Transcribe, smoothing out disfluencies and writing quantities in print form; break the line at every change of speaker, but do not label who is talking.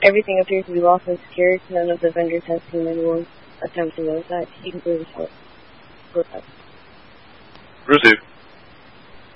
Everything appears to be lost and secured. None of the vendors have seen anyone attempt to notice that. You can believe it.
Received.